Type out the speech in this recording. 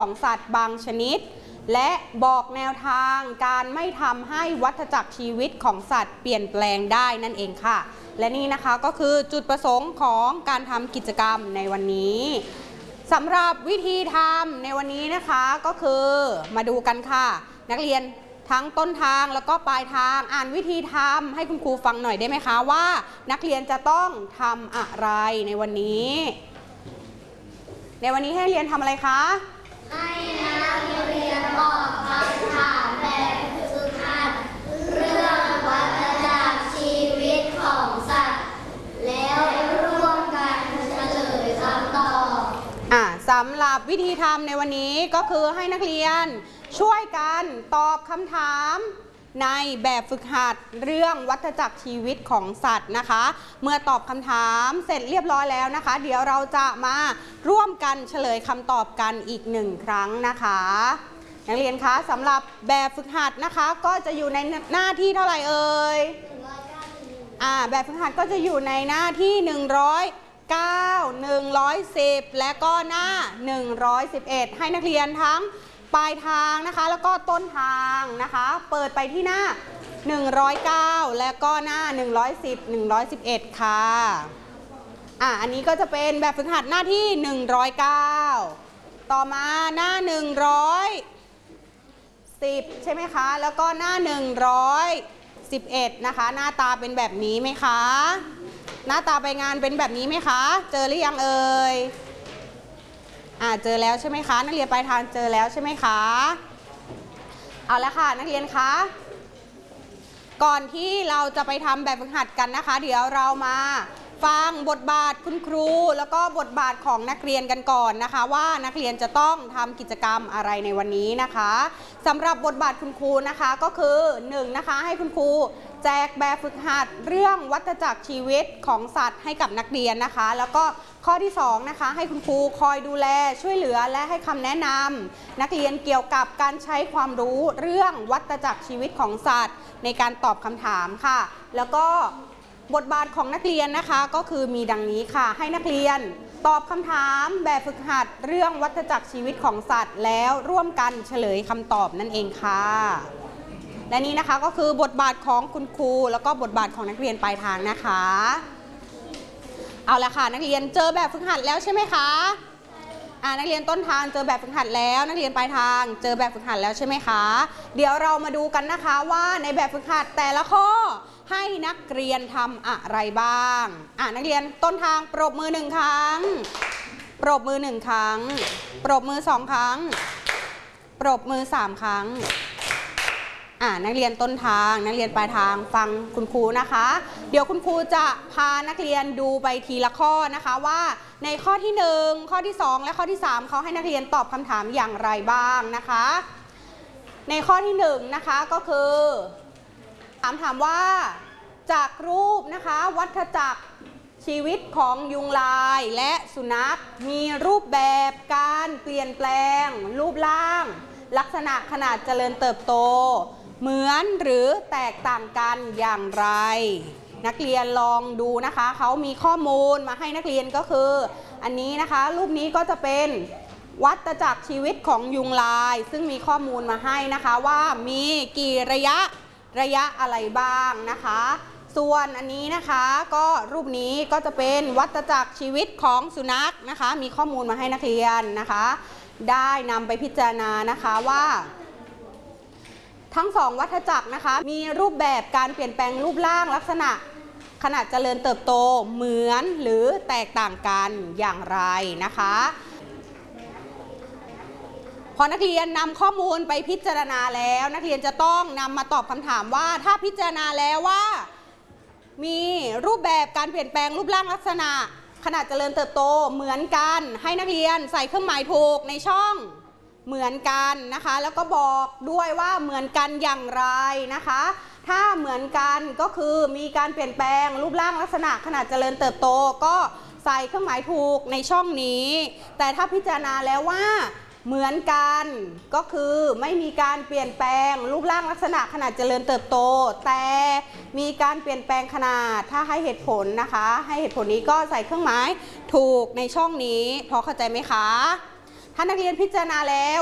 ของสัตว์บางชนิดและบอกแนวทางการไม่ทำให้วัฏจักรชีวิตของสัตว์เปลี่ยนแปลงได้นั่นเองค่ะและนี่นะคะก็คือจุดประสงค์ของการทำกิจกรรมในวันนี้สำหรับวิธีทำในวันนี้นะคะก็คือมาดูกันค่ะนักเรียนทั้งต้นทางแล้วก็ปลายทางอ่านวิธีทำให้คุณครูฟังหน่อยได้ไหมคะว่านักเรียนจะต้องทำอะไรในวันนี้ให้เรียนทำอะไรคะให้นักเรียนตอบคำถามแบบฝึกหัดเรื่องวัฏจักรชีวิตของสัตว์แล้วร่วมกันเฉลยคำตอบสำหรับวิธีทำในวันนี้ก็คือให้นักเรียนช่วยกันตอบคำถามในแบบฝึกหัดเรื่องวัฏจักรชีวิตของสัตว์นะคะเมื่อตอบคำถามเสร็จเรียบร้อยแล้วนะคะเดี๋ยวเราจะมาร่วมกันเฉลยคำตอบกันอีก1ครั้งนะคะนักเรียนคะสำหรับแบบฝึกหัดนะคะก็จะอยู่ในหน้าที่เท่าไหร่เอ่ยแบบฝึกหัดก็จะอยู่ในหน้าที่109 110และก็หน้า111ให้นักเรียนทั้งปลายทางนะคะแล้วก็ต้นทางนะคะเปิดไปที่หน้า109และก็หน้า110 111ค่ะอันนี้ก็จะเป็นแบบฝึกหัดหน้าที่109ต่อมาหน้า110ใช่ไหมคะแล้วก็หน้า111นะคะหน้าตาเป็นแบบนี้ไหมคะหน้าตาไปงานเป็นแบบนี้ไหมคะเจอหรือยังเอ่ยเจอแล้วใช่ไหมคะนักเรียนปลายทางเจอแล้วใช่ไหมคะเอาละค่ะนักเรียนคะก่อนที่เราจะไปทำแบบฝึกหัดกันนะคะเดี๋ยวเรามาฟังบทบาทคุณครูแล้วก็บทบาทของนักเรียนกันก่อนนะคะว่านักเรียนจะต้องทำกิจกรรมอะไรในวันนี้นะคะสำหรับบทบาทคุณครูนะคะก็คือ1นะคะให้คุณครูแจกแบบฝึกหัดเรื่องวัฏจักรชีวิตของสัตว์ให้กับนักเรียนนะคะแล้วก็ข้อที่2นะคะให้คุณครูคอยดูแลช่วยเหลือและให้คำแนะนำนักเรียนเกี่ยวกับการใช้ความรู้เรื่องวัฏจักรชีวิตของสัตว์ในการตอบคำถามค่ะแล้วก็บทบาทของนักเรียนนะคะก็คือมีดังนี้ค่ะให้นักเรียนตอบคำถามแบบฝึกหัดเรื่องวัฏจักรชีวิตของสัตว์แล้วร่วมกันเฉลยคำตอบนั่นเองค่ะและนี้นะคะก็คือบทบาทของคุณครูแล้วก็บทบาทของนักเรียนปลายทางนะคะเอาละค่ะนักเรียนเจอแบบฝึกหัดแล้วใช่ไหมคะนักเรียนต้นทางเจอแบบฝึกหัดแล้วนักเรียนปลายทางเจอแบบฝึกหัดแล้วใช่ไหมคะเดี๋ยวเรามาดูกันนะคะว่าในแบบฝึกหัดแต่ละข้อให้นักเรียนทำอะไรบ้างนักเรียนต้นทางปรบมือ1ครั้งปรบมือ1ครั้งปรบมือ2ครั้งปรบมือ3ครั้งนักเรียนต้นทางนักเรียนปลายทางฟังคุณครูนะคะเดี๋ยวคุณครูจะพานักเรียนดูไปทีละข้อนะคะว่าในข้อที่1ข้อที่2และข้อที่3เขาให้นักเรียนตอบคำถามอย่างไรบ้างนะคะในข้อที่1นะคะก็คือถามว่าจากรูปนะคะวัฏจักรชีวิตของยุงลายและสุนัขมีรูปแบบการเปลี่ยนแปลงรูปร่างลักษณะขนาดเจริญเติบโตเหมือนหรือแตกต่างกันอย่างไรนักเรียนลองดูนะคะเขามีข้อมูลมาให้นักเรียนก็คืออันนี้นะคะรูปนี้ก็จะเป็นวัฏจักรชีวิตของยุงลายซึ่งมีข้อมูลมาให้นะคะว่ามีกี่ระยะอะไรบ้างนะคะส่วนอันนี้นะคะก็รูปนี้ก็จะเป็นวัฏจักรชีวิตของสุนัขนะคะมีข้อมูลมาให้นักเรียนนะคะได้นำไปพิจารณานะคะว่าทั้ง2วัฏจักรนะคะมีรูปแบบการเปลี่ยนแปลงรูปร่างลักษณะขนาดเจริญเติบโตเหมือนหรือแตกต่างกันอย่างไรนะคะพอนักเรียนนำข้อมูลไปพิจารณาแล้วนักเรียนจะต้องนำมาตอบคำถามว่าถ้าพิจารณาแล้วว่ามีรูปแบบการเปลี่ยนแปลงรูปร่างลักษณะขนาดเจริญเติบโตเหมือนกันให้นักเรียนใส่เครื่องหมายถูกในช่องเหมือนกันนะคะแล้วก็บอกด้วยว่าเหมือนกันอย่างไรนะคะถ้าเหมือนกันก็คือมีการเปลี่ยนแปลงรูปร่างลักษณะขนาดเจริญเติบโตก็ใส่เครื่องหมายถูกในช่องนี้แต่ถ้าพิจารณาแล้วว่าเหมือนกันก็คือไม่มีการเปลี่ยนแปลงรูปร่างลักษณะขนาดเจริญเติบโตแต่มีการเปลี่ยนแปลงขนาดถ้าให้เหตุผลนะคะให้เหตุผลนี้ก็ใส่เครื่องหมายถูกในช่องนี้พอเข้าใจไหมคะ ถ้ถ้านักเรียนพิจารณาแล้ว